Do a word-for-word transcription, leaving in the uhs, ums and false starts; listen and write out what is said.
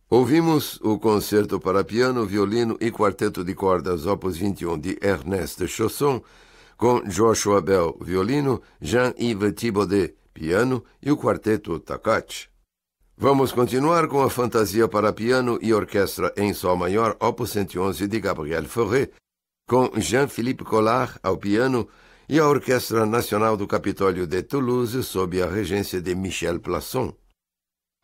Ouvimos o concerto para piano, violino e quarteto de cordas opus vinte e um de Ernest Chausson, com Joshua Bell, violino, Jean-Yves Thibaudet, piano e o quarteto Takach. Vamos continuar com a fantasia para piano e orquestra em sol maior, opus cento e onze de Gabriel Fauré, com Jean-Philippe Collard ao piano e a Orquestra Nacional do Capitólio de Toulouse sob a regência de Michel Plasson.